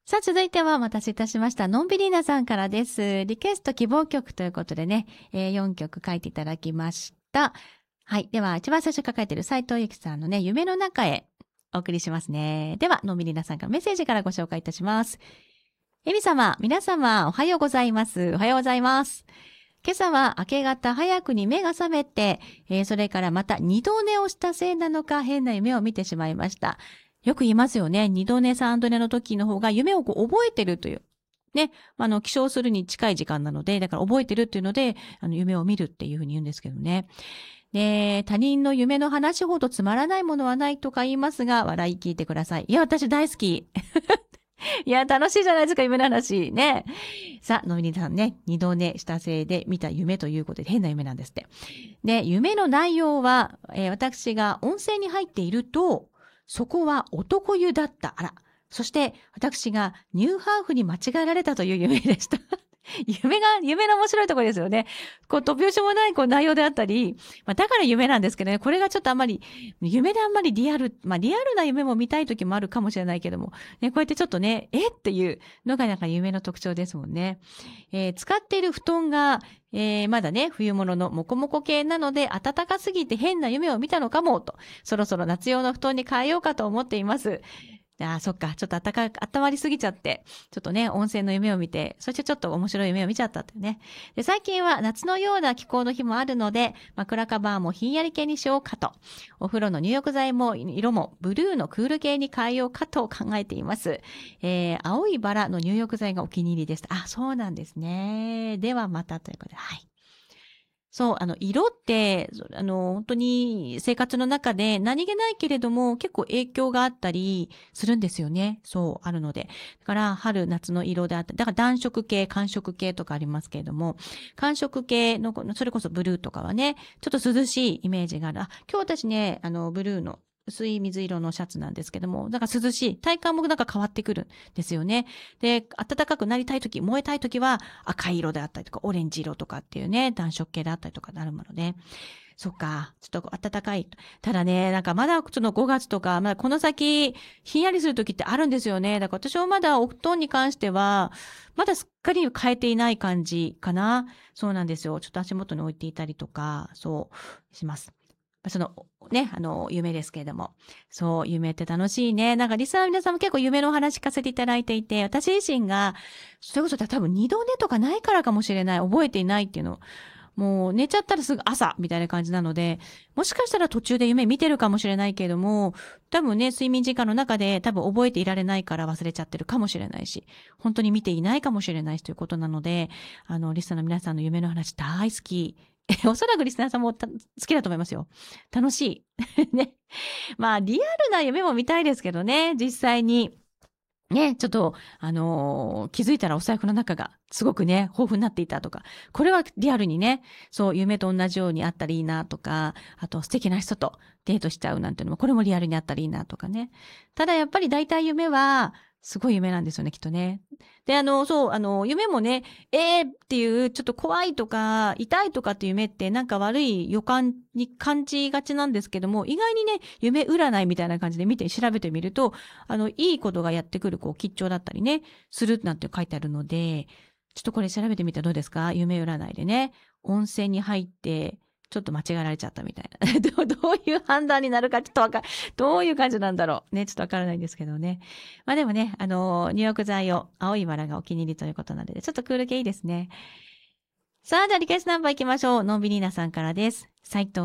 さあ、続いてはお待たせいたしました。のんびりーなさんからです。リクエスト希望曲ということでね、4曲書いていただきました。はい。では、一番最初に書かれている斉藤由貴さんのね、夢の中へお送りしますね。では、のんびりーなさんからメッセージからご紹介いたします。エミ様、皆様、おはようございます。おはようございます。今朝は明け方早くに目が覚めて、それからまた二度寝をしたせいなのか変な夢を見てしまいました。よく言いますよね。二度寝三度寝の時の方が夢を覚えてるという。ね。起床するに近い時間なので、だから覚えてるっていうので、夢を見るっていうふうに言うんですけどね。で、他人の夢の話ほどつまらないものはないとか言いますが、笑い聞いてください。いや、私大好き。いや、楽しいじゃないですか、夢の話。ね。さあ、のみにさんね、二度寝したせいで見た夢ということで変な夢なんですって。で、夢の内容は、私が温泉に入っていると、そこは男湯だった。あら。そして、私がニューハーフに間違えられたという夢でした。夢の面白いところですよね。突拍子もない内容であったり、だから夢なんですけどね、これがちょっとあんまり、夢であんまりリアルな夢も見たい時もあるかもしれないけども、ね、こうやってちょっとね、っていうのがなんか夢の特徴ですもんね。使っている布団が、まだね、冬物のモコモコ系なので、暖かすぎて変な夢を見たのかも、と、そろそろ夏用の布団に変えようかと思っています。そっか。ちょっと温まりすぎちゃって、ちょっとね、温泉の夢を見て、そしてちょっと面白い夢を見ちゃったってね。で、最近は夏のような気候の日もあるので、枕カバーもひんやり系にしようかと。お風呂の入浴剤も色もブルーのクール系に変えようかと考えています。青いバラの入浴剤がお気に入りです。あ、そうなんですね。ではまたということで、はい。そう、色って、本当に生活の中で何気ないけれども結構影響があったりするんですよね。そう、あるので。だから、春、夏の色であったり、だから暖色系、寒色系とかありますけれども、寒色系の、それこそブルーとかはね、ちょっと涼しいイメージがある。今日私ね、ブルーの薄い水色のシャツなんですけども、だから涼しい。体感もなんか変わってくるんですよね。で、暖かくなりたいとき、燃えたいときは赤い色であったりとか、オレンジ色とかっていうね、暖色系であったりとかなるものね。そっか。ちょっと暖かい。ただね、なんかまだその5月とか、まだこの先、ひんやりするときってあるんですよね。だから私はまだお布団に関しては、まだすっかり変えていない感じかな。そうなんですよ。ちょっと足元に置いていたりとか、そうします。その、ね、夢ですけれども。そう、夢って楽しいね。なんか、リスナーの皆さんも結構夢のお話聞かせていただいていて、私自身が、それこそ多分二度寝とかないからかもしれない。覚えていないっていうの。もう寝ちゃったらすぐ朝みたいな感じなので、もしかしたら途中で夢見てるかもしれないけれども、多分ね、睡眠時間の中で多分覚えていられないから忘れちゃってるかもしれないし、本当に見ていないかもしれないしということなので、リスナーの皆さんの夢の話大好き。おそらくリスナーさんも好きだと思いますよ。楽しい。ね。まあ、リアルな夢も見たいですけどね、実際に。ね、ちょっと、気づいたらお財布の中がすごくね、豊富になっていたとか、これはリアルにね、そう、夢と同じようにあったらいいなとか、あと素敵な人とデートしちゃうなんていうのも、これもリアルにあったらいいなとかね。ただやっぱり大体夢は、すごい夢なんですよね、きっとね。で、夢もね、っていう、ちょっと怖いとか、痛いとかっていう夢って、なんか悪い予感に感じがちなんですけども、意外にね、夢占いみたいな感じで調べてみると、いいことがやってくる、吉兆だったりね、するなんて書いてあるので、ちょっとこれ調べてみたらどうですか？夢占いでね、温泉に入って、ちょっと間違えられちゃったみたいな。どういう判断になるかちょっとどういう感じなんだろう。ね、ちょっとわからないんですけどね。まあでもね、入浴剤を青いバラがお気に入りということなので、ちょっとクール系いいですね。さあ、じゃあリクエストナンバー行きましょう。のんびりーなさんからです。斉藤